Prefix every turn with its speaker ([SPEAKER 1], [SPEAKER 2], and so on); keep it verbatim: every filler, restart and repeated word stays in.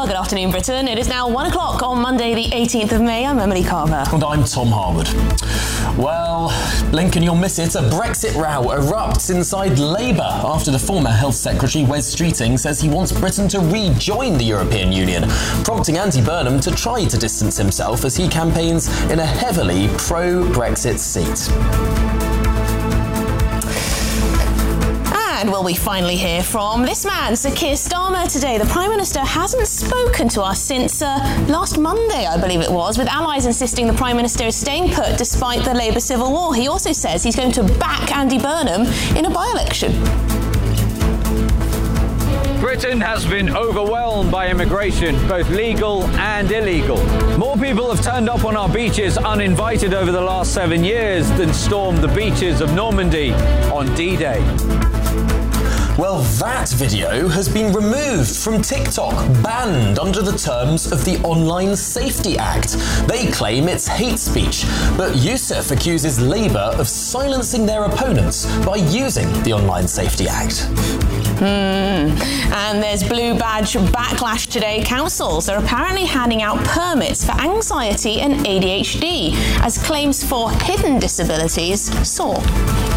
[SPEAKER 1] Well, good afternoon, Britain. It is now one o'clock on Monday, the eighteenth of May. I'm Emily Carver.
[SPEAKER 2] And I'm Tom Harwood. Well, Lincoln, you'll miss it. A Brexit row erupts inside Labour after the former Health Secretary, Wes Streeting, says he wants Britain to rejoin the European Union, prompting Andy Burnham to try to distance himself as he campaigns in a heavily pro-Brexit seat.
[SPEAKER 1] And will we finally hear from this man, Sir Keir Starmer, today? The Prime Minister hasn't spoken to us since uh, last Monday, I believe it was, with allies insisting the Prime Minister is staying put despite the Labour civil war. He also says he's going to back Andy Burnham in a by-election.
[SPEAKER 3] Britain has been overwhelmed by immigration, both legal and illegal. More people have turned up on our beaches uninvited over the last seven years than stormed the beaches of Normandy on D-Day.
[SPEAKER 2] Well, that video has been removed from TikTok, banned under the terms of the Online Safety Act. They claim it's hate speech, but Yousaf accuses Labour of silencing their opponents by using the Online Safety Act.
[SPEAKER 1] Hmm. And there's blue badge backlash today. Councils are apparently handing out permits for anxiety and A D H D as claims for hidden disabilities soar.